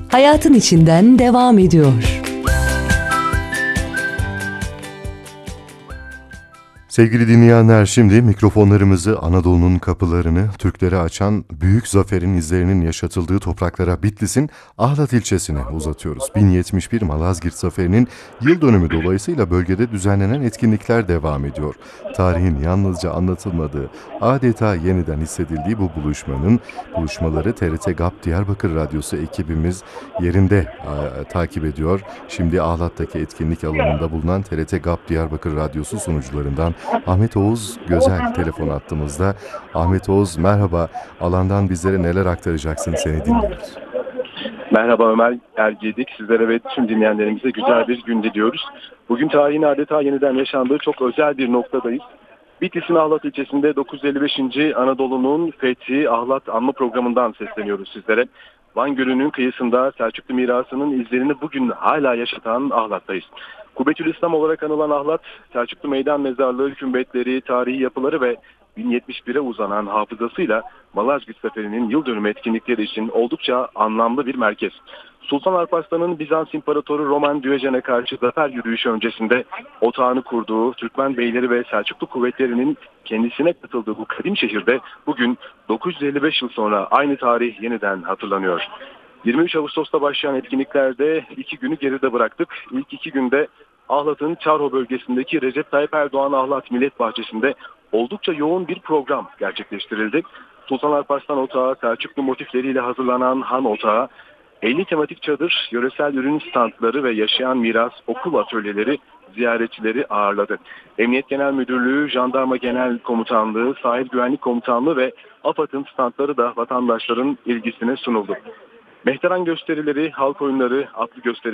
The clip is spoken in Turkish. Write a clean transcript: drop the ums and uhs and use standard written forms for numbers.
hayatın içinden devam ediyor. Sevgili dinleyenler, şimdi mikrofonlarımızı Anadolu'nun kapılarını Türklere açan büyük zaferin izlerinin yaşatıldığı topraklara, Bitlis'in Ahlat ilçesine uzatıyoruz. 1071 Malazgirt Zaferi'nin yıl dönümü dolayısıyla bölgede düzenlenen etkinlikler devam ediyor. Tarihin yalnızca anlatılmadığı, adeta yeniden hissedildiği bu buluşmaları TRT GAP Diyarbakır Radyosu ekibimiz yerinde takip ediyor. Şimdi Ahlat'taki etkinlik alanında bulunan TRT GAP Diyarbakır Radyosu sunucularından Ahmet Oğuz Gözel telefon attığımızda. Ahmet Oğuz, merhaba. Alandan bizlere neler aktaracaksın, seni dinliyoruz. Merhaba Ömer Ergedik. Sizlere ve tüm dinleyenlerimize güzel bir gün diliyoruz. Bugün tarihin adeta yeniden yaşandığı çok özel bir noktadayız. Bitlis'in Ahlat ilçesinde 955. Anadolu'nun fethi Ahlat anma programından sesleniyoruz sizlere. Van Gölü'nün kıyısında Selçuklu mirasının izlerini bugün hala yaşatan Ahlat'tayız. Kubbetülislam olarak anılan Ahlat, Selçuklu meydan mezarlığı, kümbetleri, tarihi yapıları ve 1071'e uzanan hafızasıyla Malazgirt Zaferi'nin yıl dönümü etkinlikleri için oldukça anlamlı bir merkez. Sultan Alparslan'ın Bizans İmparatoru Roman Diyojen'e karşı zafer yürüyüşü öncesinde otağını kurduğu Türkmen beyleri ve Selçuklu kuvvetlerinin kendisine katıldığı bu kadim şehirde bugün 955 yıl sonra aynı tarih yeniden hatırlanıyor. 23 Ağustos'ta başlayan etkinliklerde 2 günü geride bıraktık. İlk 2 günde Ahlat'ın Çarho bölgesindeki Recep Tayyip Erdoğan Ahlat Millet Bahçesi'nde oldukça yoğun bir program gerçekleştirildi. Sultan Alparslan Otağı, Selçuklu motifleriyle hazırlanan Han Otağı, 50 tematik çadır, yöresel ürün standları ve yaşayan miras okul atölyeleri ziyaretçileri ağırladı. Emniyet Genel Müdürlüğü, Jandarma Genel Komutanlığı, Sahil Güvenlik Komutanlığı ve AFAD'ın standları da vatandaşların ilgisine sunuldu. Mehteran gösterileri, halk oyunları, atlı gösterileri